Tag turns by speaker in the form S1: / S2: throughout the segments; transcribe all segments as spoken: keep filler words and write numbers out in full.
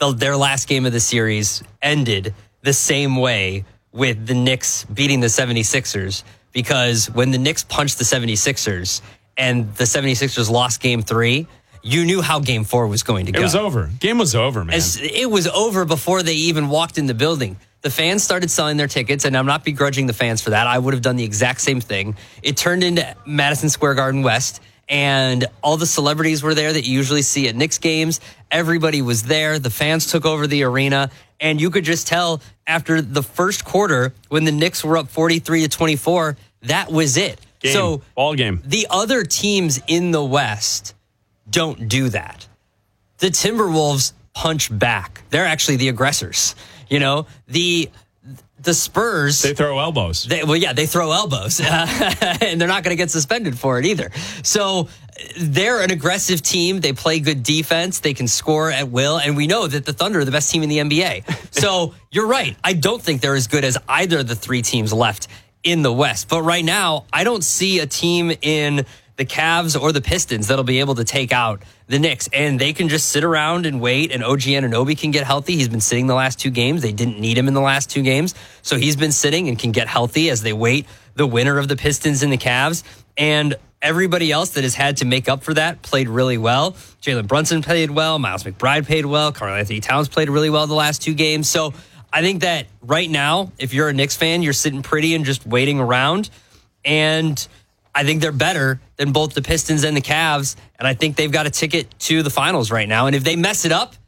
S1: the, their last game of the series ended the same way with the Knicks beating the seventy-sixers, because when the Knicks punched the seventy-sixers and the seventy-sixers lost game three, you knew how game four was going to go.
S2: It was over. Game was over, man.
S1: As it was over before they even walked in the building. The fans started selling their tickets, and I'm not begrudging the fans for that. I would have done the exact same thing. It turned into Madison Square Garden West, and all the celebrities were there that you usually see at Knicks games. Everybody was there. The fans took over the arena, and you could just tell after the first quarter when the Knicks were up forty-three to twenty-four, that was it.
S2: Game.
S1: So
S2: Ball game.
S1: The other teams in the West don't do that. The Timberwolves punch back. They're actually the aggressors. You know, the the Spurs.
S2: They throw elbows.
S1: They, well, yeah, they throw elbows. Uh, and they're not going to get suspended for it either. So they're an aggressive team. They play good defense. They can score at will. And we know that the Thunder are the best team in the N B A. So you're right. I don't think they're as good as either of the three teams left in the West. But right now, I don't see a team in the Cavs or the Pistons that'll be able to take out the Knicks. And they can just sit around and wait, and O G Anunoby can get healthy. He's been sitting the last two games. They didn't need him in the last two games. So he's been sitting and can get healthy as they wait the winner of the Pistons and the Cavs. And everybody else that has had to make up for that played really well. Jalen Brunson played well. Miles McBride played well. Karl Anthony Towns played really well the last two games. So I think that right now, if you're a Knicks fan, you're sitting pretty and just waiting around. And I think they're better than both the Pistons and the Cavs, and I think they've got a ticket to the finals right now. And if they mess it up,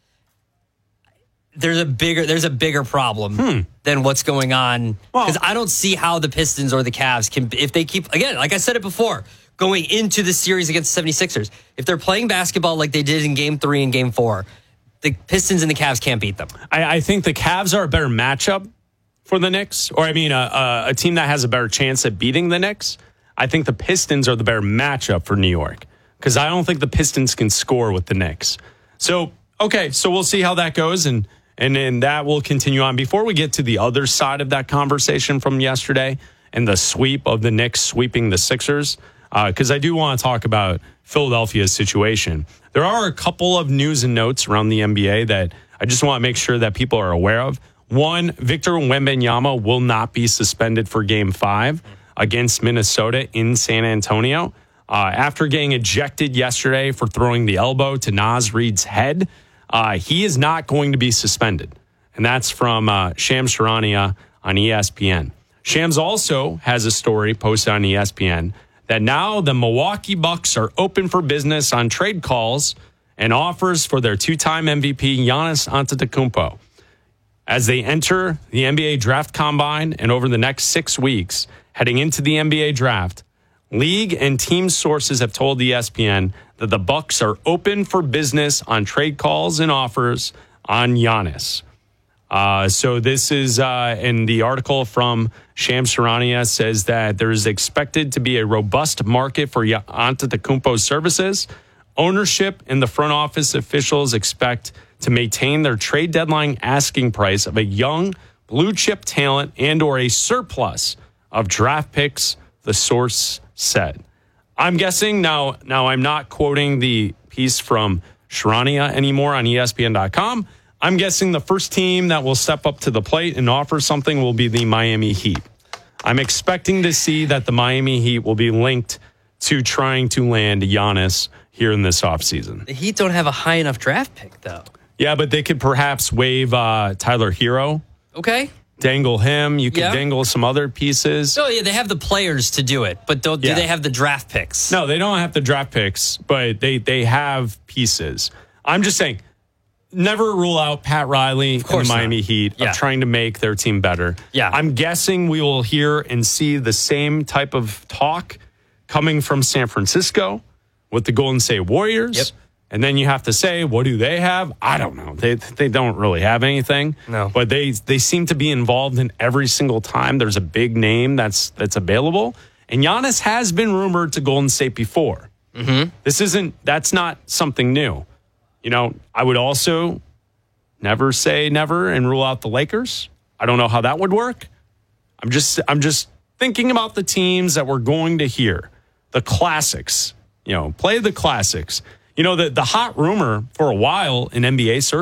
S1: there's a bigger there's a bigger problem
S2: hmm.
S1: than what's going on. Because
S2: well,
S1: I don't see how the Pistons or the Cavs can, if they keep, again, like I said it before, going into the series against the seventy-sixers, if they're playing basketball like they did in game three and game four, the Pistons and the Cavs can't beat them.
S2: I, I think the Cavs are a better matchup for the Knicks, or I mean, a, a, a team that has a better chance at beating the Knicks. I think the Pistons are the better matchup for New York, because I don't think the Pistons can score with the Knicks. So, okay, so we'll see how that goes, and and then that will continue on. Before we get to the other side of that conversation from yesterday and the sweep of the Knicks sweeping the Sixers, because uh, I do want to talk about Philadelphia's situation. There are a couple of news and notes around the N B A that I just want to make sure that people are aware of. One, Victor Wembanyama will not be suspended for Game five against Minnesota in San Antonio. Uh, after getting ejected yesterday for throwing the elbow to Naz Reid's head, uh, he is not going to be suspended. And that's from uh, Shams Charania on E S P N. Shams also has a story posted on E S P N that now the Milwaukee Bucks are open for business on trade calls and offers for their two-time M V P Giannis Antetokounmpo. As they enter the N B A draft combine and over the next six weeks, heading into the N B A draft, league and team sources have told E S P N that the Bucks are open for business on trade calls and offers on Giannis. Uh, so this is, uh, in the article from Shams Charania, says that there is expected to be a robust market for Antetokounmpo's services. Ownership and the front office officials expect to maintain their trade deadline asking price of a young blue chip talent and or a surplus of draft picks, the source said. I'm guessing now, now I'm not quoting the piece from Charania anymore on E S P N dot com. I'm guessing the first team that will step up to the plate and offer something will be the Miami Heat. I'm expecting to see that the Miami Heat will be linked to trying to land Giannis here in this offseason.
S1: The Heat don't have a high enough draft pick, though.
S2: Yeah, but they could perhaps waive uh, Tyler Hero.
S1: Okay.
S2: Dangle him. You could
S1: yeah.
S2: dangle some other pieces.
S1: No, yeah, they have the players to do it, but don't,
S2: yeah.
S1: do they have the draft picks?
S2: No, they don't have the draft picks, but they, they have pieces. I'm just saying, never rule out Pat Riley and the Miami
S1: not.
S2: Heat
S1: yeah.
S2: of trying to make their team better.
S1: Yeah.
S2: I'm guessing we will hear and see the same type of talk coming from San Francisco with the Golden State Warriors.
S1: Yep.
S2: And then you have to say, what do they have? I don't know. They they don't really have anything.
S1: No.
S2: But they they seem to be involved in every single time there's a big name that's that's available. And Giannis has been rumored to Golden State before.
S1: Mm-hmm.
S2: This isn't, that's not something new. You know, I would also never say never and rule out the Lakers. I don't know how that would work. I'm just I'm just thinking about the teams that we're going to hear. The classics. You know, play the classics. You know, the, the hot rumor for a while in N B A circles